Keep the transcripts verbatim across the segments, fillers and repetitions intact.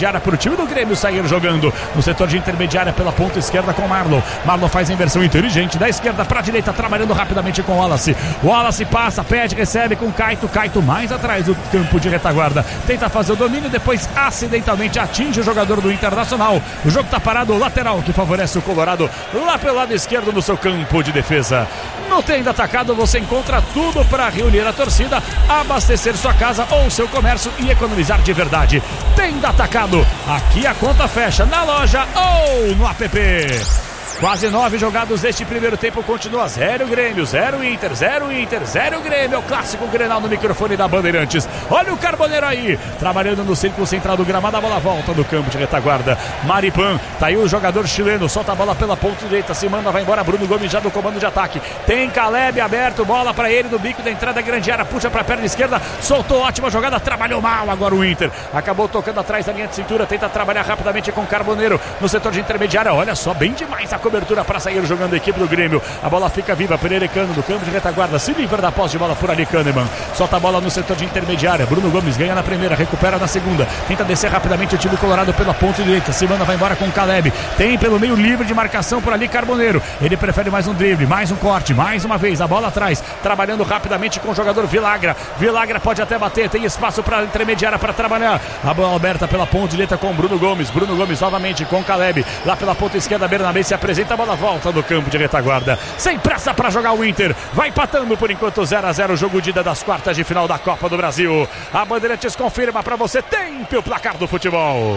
intermediária para o time do Grêmio sair jogando. No setor de intermediária pela ponta esquerda com Marlon. Marlon faz a inversão inteligente da esquerda para a direita, trabalhando rapidamente com Wallace. Wallace passa, pede, recebe com Caito. Caito mais atrás do campo de retaguarda. Tenta fazer o domínio, depois acidentalmente atinge o jogador do Internacional. O jogo está parado, lateral que favorece o Colorado lá pelo lado esquerdo no seu campo de defesa. No Tenda Atacado você encontra tudo para reunir a torcida, abastecer sua casa ou seu comércio e economizar de verdade. Tenda Atacado, aqui a conta fecha na loja ou no app. Quase nove jogados deste primeiro tempo, continua zero Grêmio, zero Inter, zero Inter, zero Grêmio. É o clássico Grenal no microfone da Bandeirantes. Olha o Carboneiro aí, trabalhando no círculo central do gramado, a bola volta do campo de retaguarda. Maripan, tá aí o jogador chileno, solta a bola pela ponta direita, se manda, vai embora Bruno Gomes já do comando de ataque. Tem Caleb aberto, bola pra ele no bico da entrada, grande área, puxa pra perna esquerda, soltou, ótima jogada, trabalhou mal agora o Inter. Acabou tocando atrás da linha de cintura, tenta trabalhar rapidamente com Carboneiro no setor de intermediária. Olha só, bem demais a cobertura para sair jogando a equipe do Grêmio. A bola fica viva, Pereira Cano no campo de retaguarda, se livra da posse de bola por ali, Kahneman. Solta a bola no setor de intermediária, Bruno Gomes ganha na primeira, recupera na segunda, tenta descer rapidamente o time colorado pela ponta direita, Simana vai embora com Caleb, tem pelo meio livre de marcação por ali Carboneiro, ele prefere mais um drible, mais um corte, mais uma vez, a bola atrás, trabalhando rapidamente com o jogador Vilagra, Vilagra pode até bater, tem espaço para intermediária para trabalhar, a bola aberta pela ponta direita com Bruno Gomes, Bruno Gomes novamente com Caleb, lá pela ponta esquerda, Bernabé se apresenta, a bola volta do campo de retaguarda, sem pressa para jogar o Inter, vai empatando por enquanto zero a zero, jogo de ida das quartas de final da Copa do Brasil. A Bandeirantes confirma para você, tempo o placar do futebol.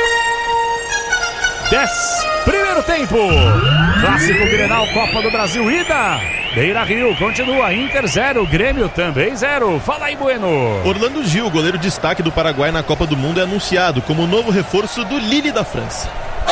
dez, primeiro tempo, clássico Grenal, Copa do Brasil, ida. Beira Rio, continua, Inter zero, Grêmio também zero. Fala aí, Bueno. Orlando Gil, goleiro destaque do Paraguai na Copa do Mundo, é anunciado como novo reforço do Lille da França.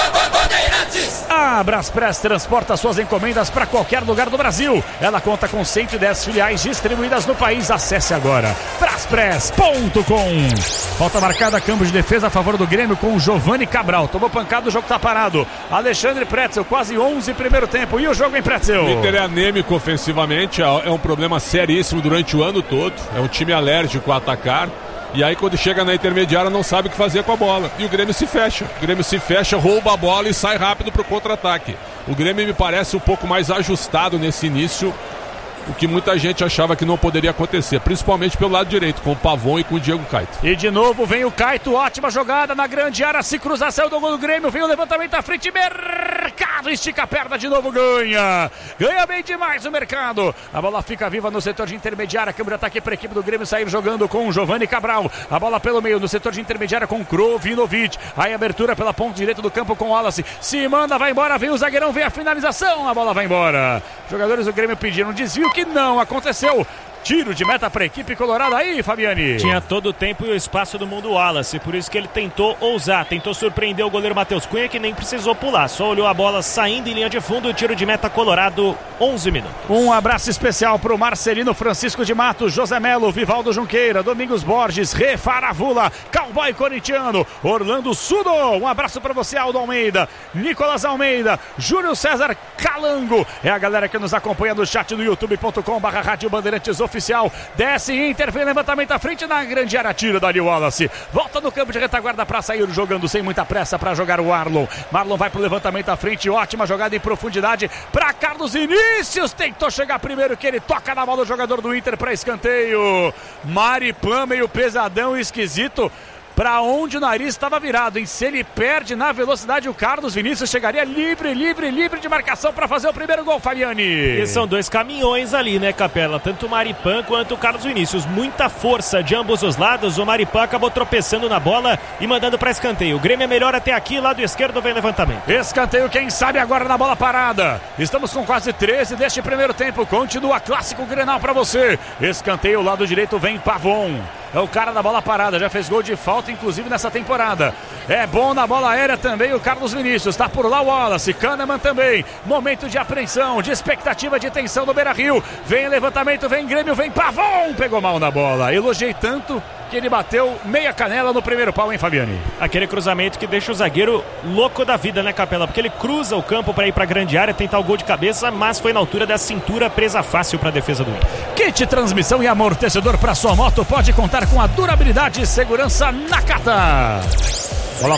A Braspress transporta suas encomendas para qualquer lugar do Brasil. Ela conta com cento e dez filiais distribuídas no país. Acesse agora braspress ponto com. Falta marcada, campo de defesa a favor do Grêmio com o Giovani Cabral. Tomou pancada, o jogo tá parado. Alexandre Pretzel, quase onze primeiro tempo. E o jogo em Pretzel? O Inter é anêmico ofensivamente, é um problema seríssimo durante o ano todo. É um time alérgico a atacar. E aí quando chega na intermediária não sabe o que fazer com a bola. E o Grêmio se fecha. O Grêmio se fecha, rouba a bola e sai rápido pro contra-ataque. O Grêmio me parece um pouco mais ajustado nesse início, o que muita gente achava que não poderia acontecer, principalmente pelo lado direito, com o Pavon e com o Diego Caito. E de novo vem o Caito, ótima jogada na grande área, se cruzar, saiu do gol do Grêmio, vem o levantamento à frente, Mercado estica a perna, de novo ganha, ganha bem demais o Mercado, a bola fica viva no setor de intermediária, câmbio de ataque para a equipe do Grêmio sair jogando com o Giovani Cabral, a bola pelo meio no setor de intermediária com Krovinovic, aí abertura pela ponta direita do campo com Wallace, se manda, vai embora, vem o zagueirão, vem a finalização, a bola vai embora, jogadores do Grêmio pediram um desvio que não aconteceu. Tiro de meta para a equipe colorada aí, Fabiani. Tinha todo o tempo e o espaço do mundo Wallace, por isso que ele tentou ousar, tentou surpreender o goleiro Matheus Cunha, que nem precisou pular, só olhou a bola saindo em linha de fundo, tiro de meta colorado, onze minutos. Um abraço especial para o Marcelino Francisco de Matos, José Melo, Vivaldo Junqueira, Domingos Borges, Refaravula, Cowboy Corintiano, Orlando Sudo, um abraço para você, Aldo Almeida, Nicolas Almeida, Júlio César Calango, é a galera que nos acompanha no chat do youtube ponto com barra rádio Bandeirantes oficial, desce Inter, vem levantamento à frente na grande área, tira Dali Wallace, volta no campo de retaguarda para sair jogando sem muita pressa para jogar o Marlon, Marlon vai pro levantamento à frente, ótima jogada em profundidade para Carlos Vinícius, tentou chegar primeiro que ele toca na bola o jogador do Inter para escanteio, Maripan meio pesadão e esquisito, para onde o nariz estava virado, hein? Se ele perde na velocidade, o Carlos Vinícius chegaria livre, livre, livre de marcação para fazer o primeiro gol, Fabiani. E são dois caminhões ali, né, Capela? Tanto o Maripan quanto o Carlos Vinícius. Muita força de ambos os lados. O Maripan acabou tropeçando na bola e mandando para escanteio. O Grêmio é melhor até aqui, lado esquerdo vem levantamento. Escanteio, quem sabe agora na bola parada. Estamos com quase treze deste primeiro tempo. Continua clássico Grenal para você. Escanteio, lado direito vem Pavon. É o cara da bola parada, já fez gol de falta, inclusive nessa temporada. É bom na bola aérea também o Carlos Vinícius, tá por lá o Wallace, Kahneman também. Momento de apreensão, de expectativa de tensão no Beira Rio. Vem levantamento, vem Grêmio, vem Pavon, pegou mal na bola. Elogiei tanto que ele bateu meia canela no primeiro pau, hein, Fabiani? Aquele cruzamento que deixa o zagueiro louco da vida, né, Capela? Porque ele cruza o campo para ir para a grande área, tentar o gol de cabeça, mas foi na altura da cintura, presa fácil para a defesa do Inter. Kit transmissão e amortecedor para sua moto pode contar com a durabilidade e segurança Nakata.